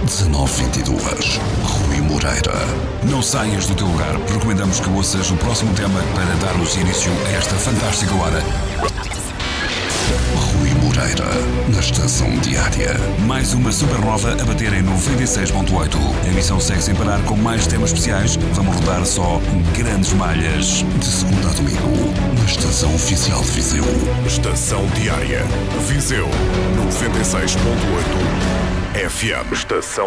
1922. Rui Moreira. Não saias do teu lugar. Recomendamos que ouças o próximo tema para darmos início a esta fantástica hora. Rui Moreira, na Estação Diária. Mais uma supernova a bater em 96.8. A emissão segue sem parar com mais temas especiais. Vamos rodar só grandes malhas. De segunda a domingo, na Estação Oficial de Viseu. Estação Diária. Viseu 96.8 FM. Estação